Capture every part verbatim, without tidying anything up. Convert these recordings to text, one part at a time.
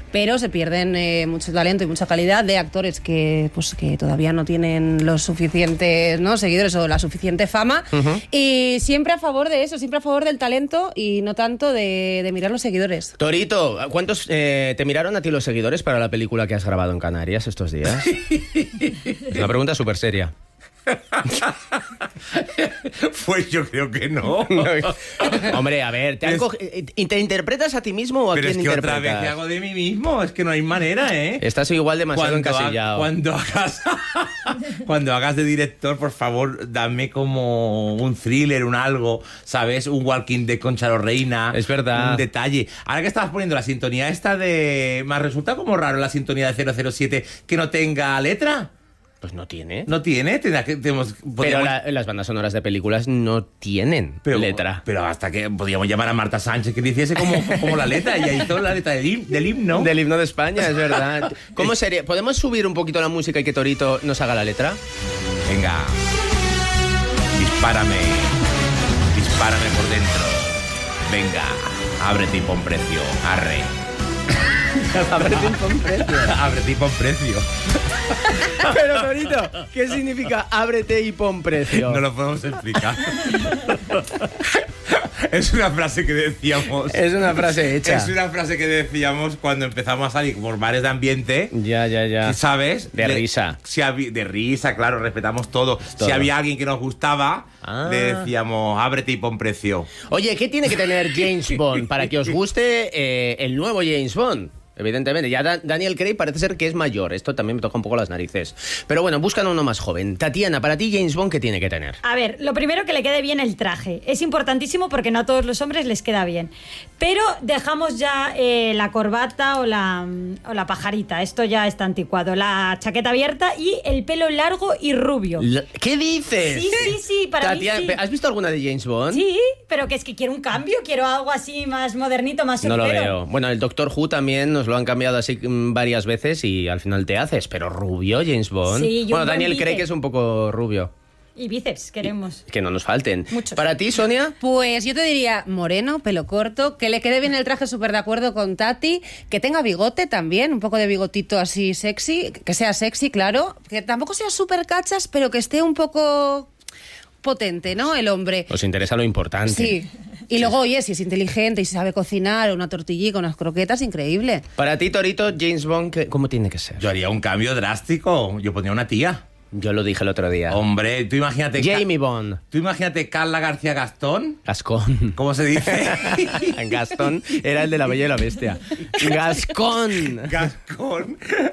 pero se pierden eh, mucho talento y mucha calidad de actores que, pues, que todavía no tienen los suficientes, ¿no?, seguidores o la suficiente fama. Uh-huh. Y siempre a favor de eso, siempre a favor del talento y no tanto de, de mirar los seguidores. Torito, ¿cuántos eh, te miraron a ti los seguidores para la película que has grabado en Canarias estos días? Es una pregunta súper seria. Pues yo creo que no. Hombre, a ver, ¿te, han co- ¿te interpretas a ti mismo o a Pero quién es que interpretas? otra vez que hago de mí mismo, es que no hay manera, ¿eh? Estás igual demasiado cuando encasillado. Ha, cuando hagas cuando hagas de director, por favor, dame como un thriller, un algo, ¿sabes? Un Walking Dead con Charo Reina. Es verdad. Un detalle. Ahora que estabas poniendo la sintonía esta de... Me resulta como raro la sintonía de cero cero siete que no tenga letra. Pues no tiene. ¿No tiene? Tendrá que, tenemos, podríamos... Pero la, las bandas sonoras de películas no tienen pero, letra. Pero hasta que podíamos llamar a Marta Sánchez que hiciese como, como la letra. Ella hizo la letra del, him, del himno. Del himno de España, es verdad. ¿Cómo sería? ¿Podemos subir un poquito la música y que Torito nos haga la letra? Venga. Dispárame. Dispárame por dentro. Venga. Ábrete y pon precio. Arre. Ábrete y pon precio. Ábrete y pon precio. Pero, Torito, ¿qué significa ábrete y pon precio? No lo podemos explicar. Es una frase que decíamos. Es una frase hecha. Es una frase que decíamos cuando empezamos a salir por bares de ambiente. Ya, ya, ya. ¿Sabes? De Le, risa. Si había, de risa, claro, respetamos todo. todo. Si había alguien que nos gustaba, ah. le decíamos, ábrete y pon precio. Oye, ¿qué tiene que tener James Bond para que os guste eh, el nuevo James Bond? Evidentemente, ya Dan- Daniel Craig parece ser que es mayor. Esto también me toca un poco las narices. Pero bueno, buscan uno más joven. Tatiana, para ti James Bond, ¿qué tiene que tener? A ver, lo primero, que le quede bien el traje. Es importantísimo porque no a todos los hombres les queda bien. Pero dejamos ya eh, la corbata o la, o la pajarita. Esto ya está anticuado. La chaqueta abierta y el pelo largo y rubio. ¿Qué dices? Sí, sí, sí, para Tatiana, mí sí. ¿has visto alguna de James Bond? Sí, pero que es que quiero un cambio. Quiero algo así más modernito, más No soltero. lo veo. Bueno, el Doctor Who también nos lo han cambiado así varias veces y al final te haces. Pero rubio, James Bond. Sí, bueno, un Daniel buen Craig bíceps. es un poco rubio. Y bíceps, queremos. Que no nos falten. Muchos. ¿Para ti, Sonia? Pues yo te diría moreno, pelo corto, que le quede bien el traje, súper de acuerdo con Tati, que tenga bigote también, un poco de bigotito así sexy, que sea sexy, claro, que tampoco sea súper cachas, pero que esté un poco potente, ¿no?, el hombre. Os interesa lo importante. Sí. Y luego, oye, si es inteligente y si sabe cocinar, una tortillita, unas croquetas, increíble. Para ti, Torito, James Bond, ¿qué- ¿cómo tiene que ser? Yo haría un cambio drástico. Yo pondría una tía. Yo lo dije el otro día. Hombre, tú imagínate... Jamie Ca- Bond. Tú imagínate Carla García Gastón. Gascón. ¿Cómo se dice? Gastón era el de La Bella y la Bestia. Gascón. Gascón.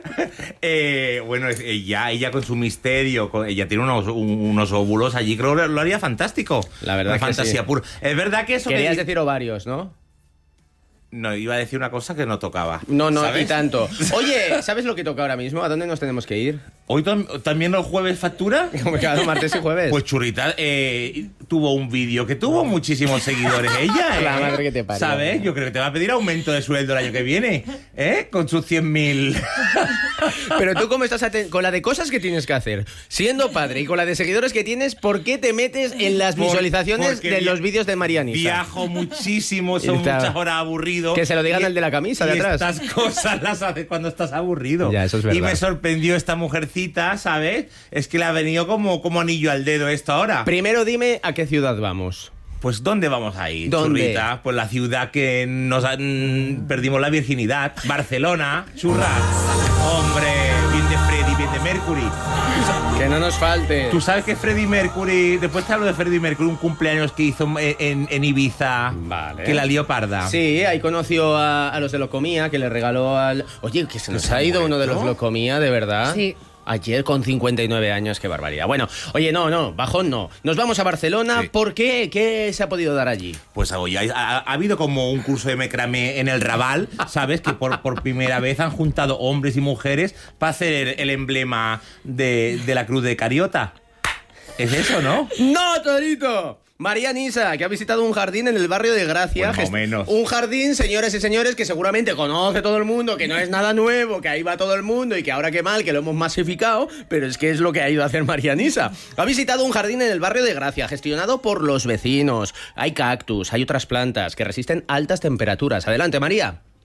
Eh, bueno, es- ella, ella con su misterio, con- ella tiene unos, un- unos óvulos allí, creo que lo haría fantástico. La verdad Una que fantasía sí. pura. Es verdad que eso... Querías que- decir ovarios, ¿no? No, iba a decir una cosa que no tocaba. No, no, ¿sabes? y tanto. Oye, ¿sabes lo que toca ahora mismo? ¿A dónde nos tenemos que ir? ¿Hoy tam- también los jueves factura? Como cada martes y jueves. Pues Churrita eh, tuvo un vídeo que tuvo muchísimos seguidores ella, ¿eh? La madre que te parió. ¿Sabes? Yo creo que te va a pedir aumento de sueldo el año que viene, ¿eh? Con sus cien mil. Pero tú, ¿cómo estás aten- con la de cosas que tienes que hacer? Siendo padre y con la de seguidores que tienes, ¿por qué te metes en las Por- visualizaciones porque de via- los vídeos de Marianisa? Viajo muchísimo, son Está- muchas horas aburrido. Que se lo digan Y- al de la camisa de y atrás. Estas cosas las haces cuando estás aburrido. Ya, eso es verdad. Y me sorprendió esta mujercita, ¿sabes? Es que le ha venido como, como anillo al dedo esto ahora. Primero dime a qué ciudad vamos. Pues ¿dónde vamos a ir, ¿Dónde? Churrita? Pues la ciudad que nos han- perdimos la virginidad. Barcelona, churra. Hombre, bien de Freddie, bien de Mercury. Que no nos falte. Tú sabes que Freddie Mercury, después te hablo de Freddie Mercury, un cumpleaños que hizo en, en- en Ibiza, Vale. que la lió parda. Sí, ahí conoció a, a los de Locomía, que le regaló al... Oye, que se nos se ha ido uno de muerto? los Locomía, de verdad. Sí. Ayer con cincuenta y nueve años, qué barbaridad. Bueno, oye, no, no, bajón no. Nos vamos a Barcelona. Sí. ¿Por qué? ¿Qué se ha podido dar allí? Pues oye, ha, ha- ha habido como un curso de macramé en el Raval, ¿sabes? Que por, por primera vez han juntado hombres y mujeres para hacer el, el emblema de, de la Cruz de Cariota. ¿Es eso, no? ¡No, Torito! Marianisa, que ha visitado un jardín en el barrio de Gracia. Pues más o menos. Un jardín, señores y señores, que seguramente conoce todo el mundo, que no es nada nuevo, que ahí va todo el mundo y que ahora qué mal, que lo hemos masificado, pero es que es lo que ha ido a hacer Marianisa. Ha visitado un jardín en el barrio de Gracia, gestionado por los vecinos. Hay cactus, hay otras plantas que resisten altas temperaturas. Adelante, María.